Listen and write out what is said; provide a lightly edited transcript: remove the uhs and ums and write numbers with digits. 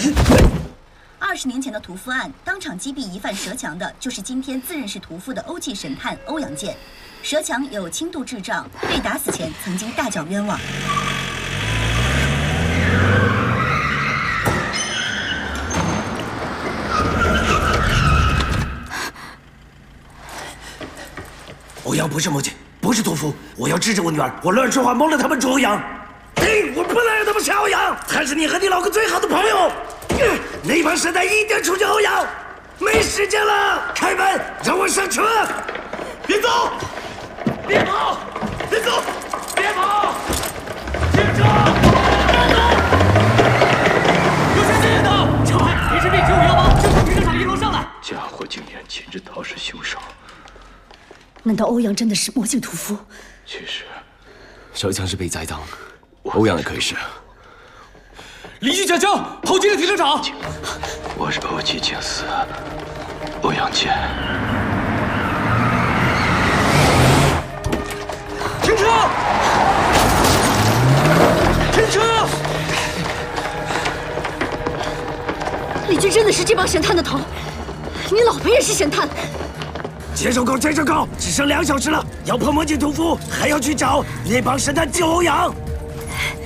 20年前的屠夫案，当场击毙疑犯佘强的，就是今天自认是屠夫的欧记神探欧阳健。佘强有轻度智障，被打死前曾经大叫冤枉。 欧阳不是魔镜，不是屠夫，我要治治我女儿，我乱说话蒙了他们捉欧阳。我不能让他们杀欧阳，他是你和你老公最好的朋友。那帮神探一定处决欧阳，没时间了，开门，让我上车。别走，别跑，别走，别跑，停车，别走。有谁在的？长安刑事秘9518，就从停车场1楼上来。 家伙竟然亲自掏是凶手。 难道欧阳真的是魔镜屠夫？ 其实， 佘强是被栽赃，欧阳也可以是。 立即检枪，后进的停车场。 我是欧记警司欧阳健。 停车！停车！ 李军真的是这帮神探的头，你老婆也是神探。 接手铐，接手铐，只剩2小时了，要破魔镜屠夫，还要去找那帮神探救欧阳。